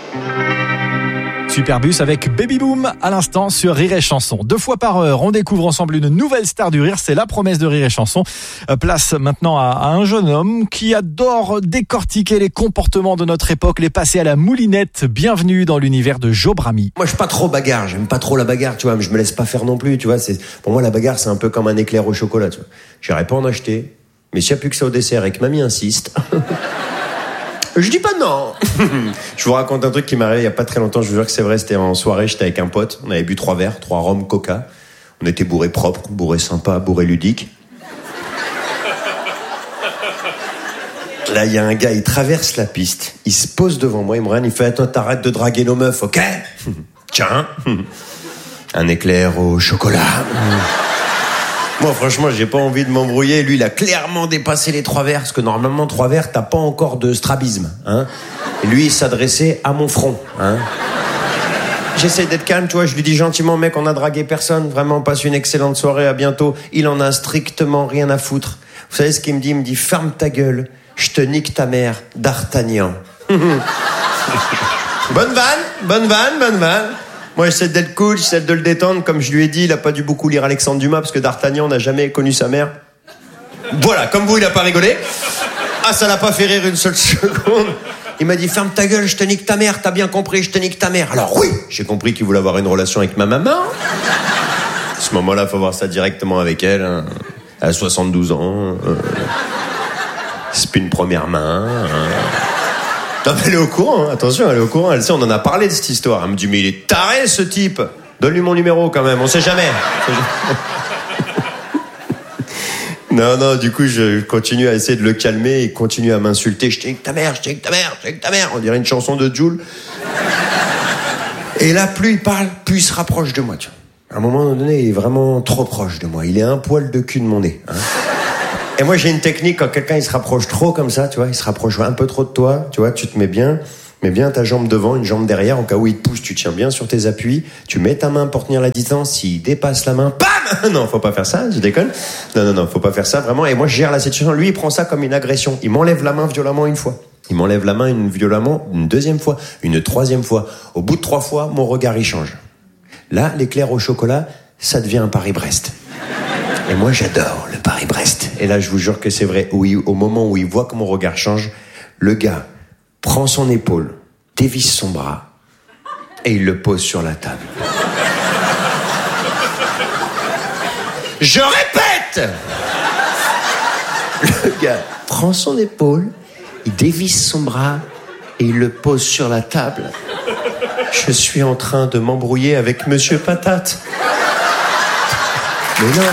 Superbus avec Baby Boom à l'instant sur Rire et Chanson. 2 fois par heure, on découvre ensemble une nouvelle star du rire. C'est la promesse de Rire et Chanson. Place maintenant à un jeune homme qui adore décortiquer les comportements de notre époque, les passer à la moulinette. Bienvenue dans l'univers de Joe Bramy. Moi, je suis pas trop bagarre. J'aime pas trop la bagarre, tu vois. Mais je me laisse pas faire non plus, tu vois. Pour moi, la bagarre, c'est un peu comme un éclair au chocolat, tu vois. J'irai pas en acheter. Mais s'il y a plus que ça au dessert et que mamie insiste... Je dis pas non. Je vous raconte un truc qui m'est arrivé il y a pas très longtemps. Je vous jure que c'est vrai. C'était en soirée. J'étais avec un pote. On avait bu 3 verres, 3 rhum, coca. On était bourré propre, bourré sympa, bourré ludique. Là, il y a un gars. Il traverse la piste. Il se pose devant moi. Il me regarde. Il fait: attends, t'arrêtes de draguer nos meufs, ok? Tiens, un éclair au chocolat. Moi, franchement, j'ai pas envie de m'embrouiller. Lui, il a clairement dépassé les 3 verres. Parce que normalement, 3 verres, t'as pas encore de strabisme, hein. Et lui, il s'adressait à mon front, hein. J'essaie d'être calme, tu vois. Je lui dis gentiment: mec, on a dragué personne. Vraiment, passe une excellente soirée. À bientôt. Il en a strictement rien à foutre. Vous savez ce qu'il me dit? Il me dit: ferme ta gueule. Je te nique ta mère, D'Artagnan. Bonne vanne. Moi, j'essaie d'être cool, j'essaie de le détendre. Comme je lui ai dit, il a pas dû beaucoup lire Alexandre Dumas, parce que D'Artagnan n'a jamais connu sa mère. Voilà, comme vous, il a pas rigolé. Ah, ça l'a pas fait rire une seule seconde. Il m'a dit: ferme ta gueule, je te nique ta mère. T'as bien compris, je te nique ta mère. Alors oui, j'ai compris qu'il voulait avoir une relation avec ma maman. À ce moment-là, faut voir ça directement avec elle, hein. Elle a 72 ans. C'est plus une première main, hein. Non, mais elle est au courant, hein. Attention, elle est au courant. Elle sait, on en a parlé de cette histoire. Elle me dit: mais il est taré, ce type. Donne-lui mon numéro quand même, on sait jamais. Non, du coup, je continue à essayer de le calmer. Il continue à m'insulter: je te nique ta mère. On dirait une chanson de Jul. Et là, plus il parle, plus il se rapproche de moi, tu vois. À un moment donné, il est vraiment trop proche de moi. Il est un poil de cul de mon nez, hein. Et moi, j'ai une technique, quand quelqu'un il se rapproche trop comme ça, tu vois, il se rapproche un peu trop de toi, tu vois, tu te mets bien ta jambe devant, une jambe derrière, au cas où il te pousse, tu tiens bien sur tes appuis, tu mets ta main pour tenir la distance, s'il dépasse la main, bam! Non, faut pas faire ça, je déconne. Non, faut pas faire ça, vraiment. Et moi, je gère la situation. Lui, il prend ça comme une agression. Il m'enlève la main violemment une fois. Il m'enlève la main violemment une 2e fois, une 3e fois. Au bout de 3 fois, mon regard, il change. Là, l'éclair au chocolat, ça devient un Paris-Brest. Et moi, j'adore le Paris-Brest. Et là, je vous jure que c'est vrai. Oui, au moment où il voit que mon regard change, le gars prend son épaule, dévisse son bras et il le pose sur la table. Je répète! Le gars prend son épaule, il dévisse son bras et il le pose sur la table. Je suis en train de m'embrouiller avec Monsieur Patate. Mais non.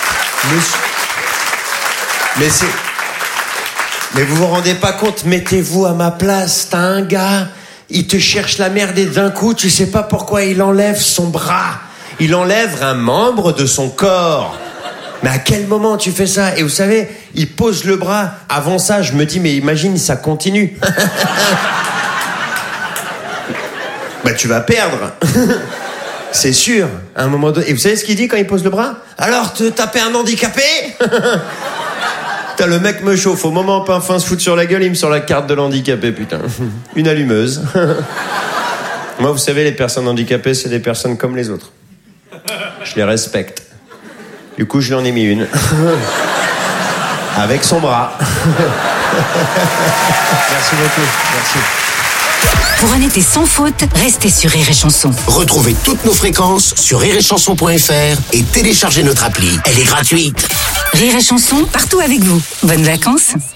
Mais vous vous rendez pas compte, mettez-vous à ma place. T'as un gars, il te cherche la merde et d'un coup, tu sais pas pourquoi il enlève son bras. Il enlève un membre de son corps. Mais à quel moment tu fais ça? Et vous savez, il pose le bras. Avant ça, je me dis, mais imagine, ça continue. Bah, tu vas perdre. C'est sûr, à un moment donné. Et vous savez ce qu'il dit quand il pose le bras? Alors, te taper un handicapé? Putain, le mec me chauffe. Au moment où enfin se foutre sur la gueule, il me sort la carte de l'handicapé, putain. Une allumeuse. Moi, vous savez, les personnes handicapées, c'est des personnes comme les autres. Je les respecte. Du coup, je lui en ai mis une. Avec son bras. Merci beaucoup. Merci. Pour un été sans faute, restez sur Rire et Chanson. Retrouvez toutes nos fréquences sur rireetchanson.fr et téléchargez notre appli. Elle est gratuite. Rire et Chanson, partout avec vous. Bonnes vacances.